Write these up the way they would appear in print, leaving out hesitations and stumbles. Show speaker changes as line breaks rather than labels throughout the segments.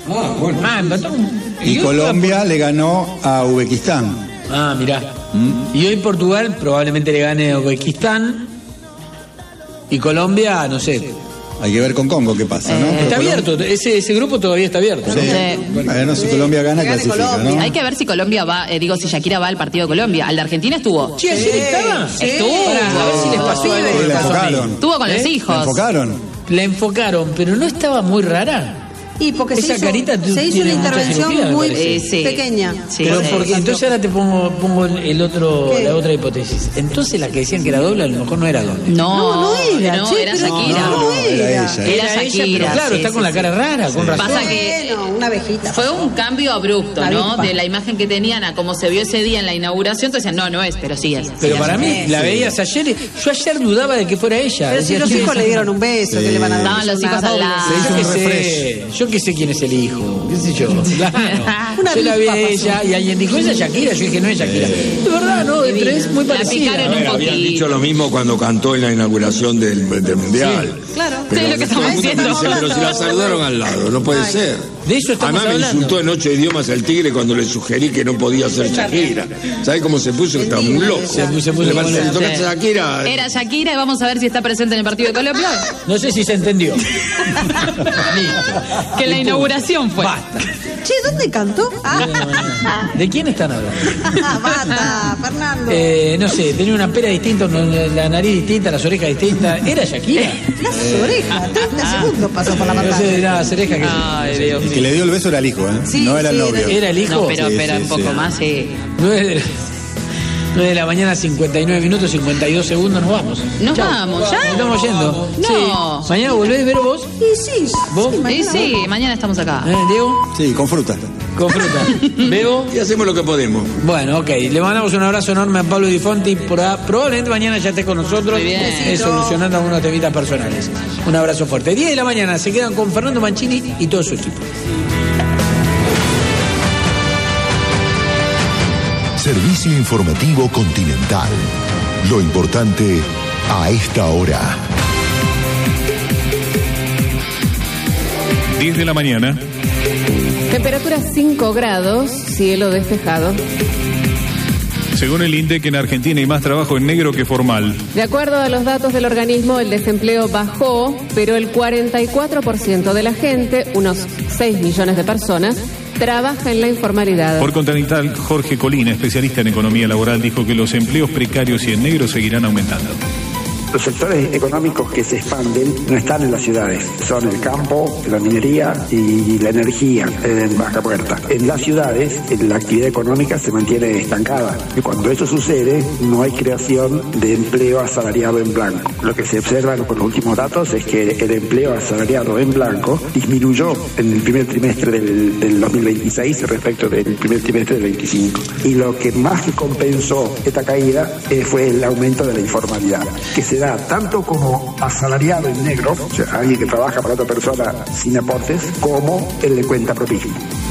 Bueno.
Empató.
Y Colombia le ganó a Uzbekistán.
Mirá. Y hoy Portugal probablemente le gane a Uzbekistán. Y Colombia, no sé.
Hay que ver con Congo qué pasa, ¿no?
Está abierto, ese grupo todavía está abierto.
Sí. Bueno, si Colombia gana, clasifica,
Colombia.
¿no?
Hay que ver si Colombia va, si Shakira va al partido de Colombia. Al de Argentina estuvo.
Sí, ayer estaba.
Estuvo.
A ver si les pasó algo.
Sí, la enfocaron.
Estuvo con los hijos.
¿La enfocaron?
La enfocaron, pero no estaba muy rara.
Y porque
esa carita
se hizo
tiene
una
mucha
intervención
cirugía,
muy
me parece.
pequeña.
Sí,
Pero
sí.
porque entonces ahora te pongo la otra hipótesis. Entonces la que decían que era doble, a lo mejor no era doble.
No era,
no,
che,
era
pero
Shakira.
no era.
Era
Era Shakira,
pero claro,
sí,
está
sí,
con la
sí.
cara rara, con razón.
Pasa que
Bueno, una abejita.
fue un cambio abrupto,
La
¿no?
avispa.
De la imagen que tenían a cómo se vio ese día en la inauguración. Entonces decían, no es, pero sí es.
Pero
Sí,
para
es.
mí, la veías ayer, yo ayer dudaba de que fuera ella.
Pero si
Decía,
los
¿quién
hijos
es?
le dieron un beso, que le van a dar
Estaban los
una
hijos al
doble.
lado.
Yo que sé quién es el hijo, qué sé yo. Claro.
Una
Yo la vi a
avispa
ella
pasó.
y alguien dijo, esa es Shakira. Yo dije, no es Shakira. De verdad, no, pero es muy
La
parecida.
picaron un
Habían
poquito.
dicho lo mismo cuando cantó en la inauguración del Mundial.
Claro.
Pero
Sí, lo que estamos
todo el mundo
diciendo.
dice, pero si la saludaron al lado, no puede ser.
De eso estamos
Además me
hablando.
insultó en 8 idiomas el tigre cuando le sugerí que no podía ser Shakira. ¿Sabes cómo se puso? Está muy loco.
Se puso
Le
muy
si
loco.
tocaste a Shakira.
Era Shakira y vamos a ver si está presente en el partido de Colombia.
No sé si se entendió.
Que en la inauguración fue.
Basta.
Che, ¿dónde cantó?
¿De quién están hablando?
Basta, Fernando.
No sé, tenía una pera distinta, la nariz distinta, las orejas distintas. ¿Era Shakira?
Las orejas, 30 segundos pasó por la
No sé,
pantalla.
las orejas que...
Ay, Dios.
El que le dio el beso era el hijo, ¿eh?
Sí,
no era el
sí,
novio.
¿Era el hijo?
No, pero
Sí,
un
sí,
poco
sí.
más, sí.
9 de la mañana, 59 minutos, 52 segundos, nos vamos.
Nos
Chau.
vamos, ¿ya?
Nos estamos yendo.
No.
Sí. ¿Mañana volvés, Vero, vos?
Y sí,
¿Vos?
sí,
Sí,
mañana
sí, mañana estamos acá.
Diego,
Sí, con fruta.
con fruta. ¿Bebo?
Y hacemos lo que podemos.
Bueno, ok. Le mandamos un abrazo enorme a Pablo Di Fonti. Probablemente mañana ya esté con nosotros
Muy bien.
solucionando algunos temitas personales. Un abrazo fuerte. 10 de la mañana se quedan con Fernando Mancini y todo su equipo.
Servicio informativo Continental. Lo importante a esta hora.
10 de la mañana.
Temperatura 5 grados, cielo despejado.
Según el INDEC, en Argentina hay más trabajo en negro que formal.
De acuerdo a los datos del organismo, el desempleo bajó, pero el 44% de la gente, unos 6 millones de personas, trabaja en la informalidad.
Por Continental, Jorge Colina, especialista en economía laboral, dijo que los empleos precarios y en negro seguirán aumentando.
Los sectores económicos que se expanden no están en las ciudades, son el campo, la minería y la energía en Vaca Muerta. En las ciudades la actividad económica se mantiene estancada y cuando eso sucede no hay creación de empleo asalariado en blanco. Lo que se observa con los últimos datos es que el empleo asalariado en blanco disminuyó en el primer trimestre del 2026 respecto del primer trimestre del 25. Y lo que más compensó esta caída fue el aumento de la informalidad, que se da tanto como asalariado en negro, o sea, alguien que trabaja para otra persona sin aportes, como el de cuenta propia.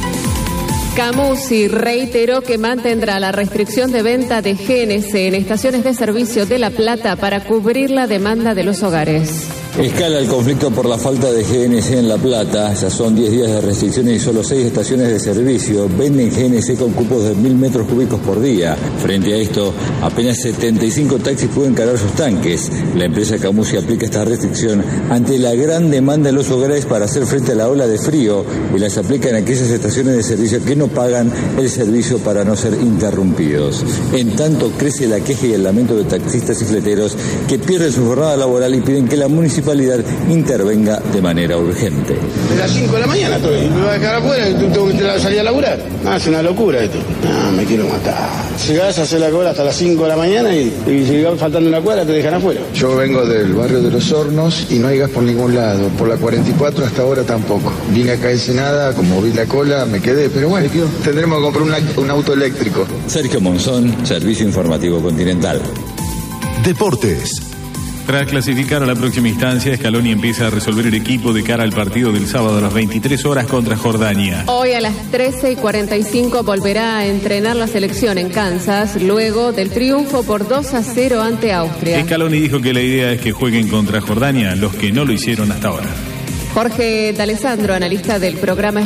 Camusi reiteró que mantendrá la restricción de venta de GNC en estaciones de servicio de La Plata para cubrir la demanda de los hogares.
Escala el conflicto por la falta de GNC en La Plata. Ya son 10 días de restricciones y solo 6 estaciones de servicio venden GNC con cupos de 1.000 metros cúbicos por día. Frente a esto, apenas 75 taxis pueden cargar sus tanques. La empresa Camusi aplica esta restricción ante la gran demanda de los hogares para hacer frente a la ola de frío y las aplica en aquellas estaciones de servicio que no pagan el servicio para no ser interrumpidos. En tanto, crece la queja y el lamento de taxistas y fleteros que pierden su jornada laboral y piden que la municipalidad intervenga de manera urgente.
De las 5 de la mañana estoy. Me va a dejar afuera y tengo que salir a laburar. Es una locura esto. No, me quiero matar. Llegás a hacer la cola hasta las 5 de la mañana y llegás faltando una cuadra te dejan afuera.
Yo vengo del barrio de Los Hornos y no hay gas por ningún lado. Por la 44 hasta ahora tampoco. Vine acá a Ensenada, como vi la cola, me quedé. Pero bueno, tendremos que comprar un auto eléctrico.
Sergio Monzón, Servicio Informativo Continental.
Deportes.
Tras clasificar a la próxima instancia, Scaloni empieza a resolver el equipo de cara al partido del sábado a las 23 horas contra Jordania.
Hoy a las 13:45 volverá a entrenar la selección en Kansas, luego del triunfo por 2-0 ante Austria.
Scaloni dijo que la idea es que jueguen contra Jordania los que no lo hicieron hasta ahora.
Jorge D'Alessandro, analista del programa